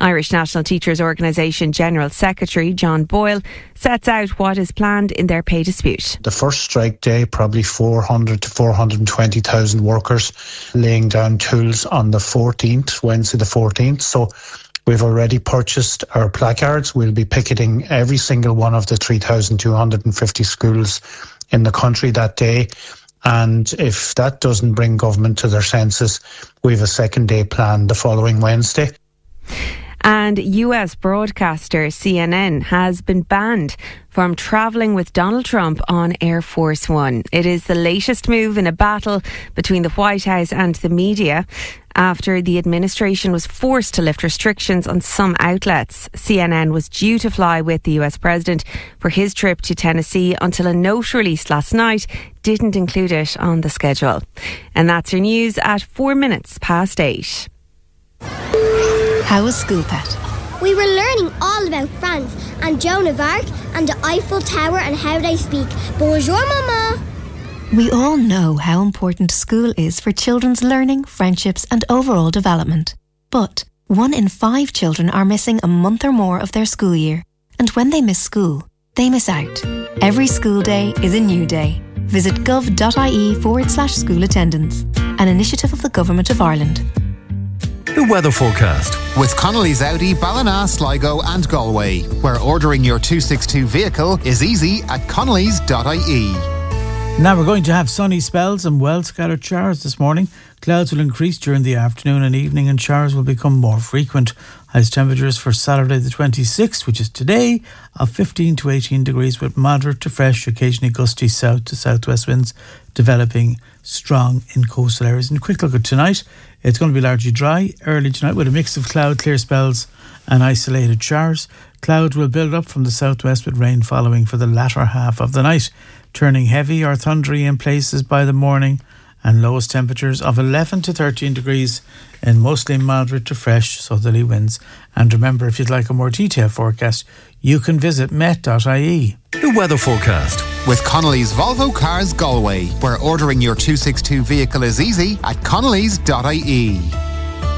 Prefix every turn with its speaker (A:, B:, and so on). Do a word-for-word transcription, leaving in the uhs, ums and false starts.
A: Irish National Teachers Organisation General Secretary John Boyle sets out what is planned in their pay dispute.
B: The first strike day, probably four hundred to four hundred twenty thousand workers laying down tools on the fourteenth, Wednesday the fourteenth. So we've already purchased our placards. We'll be picketing every single one of the three thousand two hundred fifty schools in the country that day. And if that doesn't bring government to their senses, we have a second day planned the following Wednesday.
A: And U S broadcaster C N N has been banned from travelling with Donald Trump on Air Force One. It is the latest move in a battle between the White House and the media after the administration was forced to lift restrictions on some outlets. C N N was due to fly with the U S president for his trip to Tennessee until a note released last night didn't include it on the schedule. And that's your news at four minutes past eight.
C: How was school, Pet?
D: We were learning all about France and Joan of Arc and the Eiffel Tower and how they speak. Bonjour, Mama.
C: We all know how important school is for children's learning, friendships and overall development. But one in five children are missing a month or more of their school year. And when they miss school, they miss out. Every school day is a new day. Visit gov.ie forward slash school attendance, an initiative of the Government of Ireland.
E: The weather forecast with Connolly's Audi, Ballina, Sligo and Galway, where ordering your two sixty-two vehicle is easy at connellys dot I E.
F: Now we're going to have sunny spells and well scattered showers this morning. Clouds will increase during the afternoon and evening and showers will become more frequent. Highest temperatures for Saturday the twenty-sixth, which is today, of fifteen to eighteen degrees with moderate to fresh, occasionally gusty south to southwest winds developing strong in coastal areas. And a quick look at tonight. It's going to be largely dry early tonight with a mix of cloud, clear spells and isolated showers. Clouds will build up from the southwest with rain following for the latter half of the night, turning heavy or thundery in places by the morning, and lowest temperatures of eleven to thirteen degrees in mostly moderate to fresh southerly winds. And remember, if you'd like a more detailed forecast, you can visit met dot I E.
E: The weather forecast with Connolly's Volvo Cars Galway, where ordering your two sixty-two vehicle is easy at connellys dot I E.